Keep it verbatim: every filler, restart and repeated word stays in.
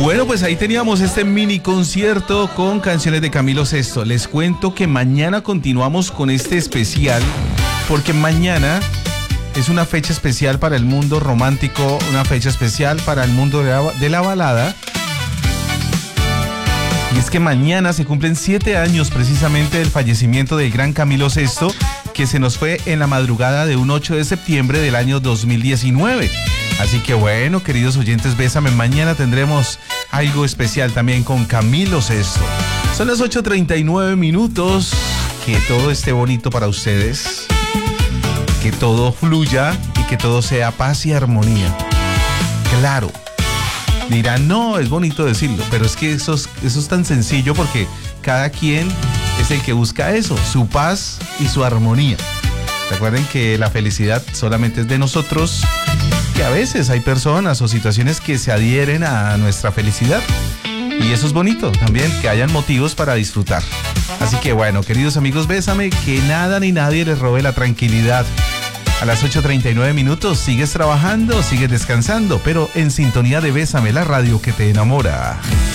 Bueno, pues ahí teníamos este mini concierto con canciones de Camilo Sesto. Les cuento que mañana continuamos con este especial, porque mañana es una fecha especial para el mundo romántico, una fecha especial para el mundo de la, de la balada. Y es que mañana se cumplen siete años precisamente del fallecimiento del gran Camilo Sesto, que se nos fue en la madrugada de un ocho de septiembre del año dos mil diecinueve. Así que bueno, queridos oyentes, Bésame, mañana tendremos algo especial también con Camilo Sesto. Son las ocho treinta y nueve minutos. Que todo esté bonito para ustedes, que todo fluya y que todo sea paz y armonía. Claro, dirán, no, es bonito decirlo, pero es que eso es, eso es tan sencillo, porque cada quien es el que busca eso, su paz y su armonía. Recuerden que la felicidad solamente es de nosotros, que a veces hay personas o situaciones que se adhieren a nuestra felicidad, y eso es bonito también, que hayan motivos para disfrutar. Así que bueno, queridos amigos, Bésame, que nada ni nadie les robe la tranquilidad. A las ocho treinta y nueve minutos, sigues trabajando, sigues descansando, pero en sintonía de Bésame, la radio que te enamora.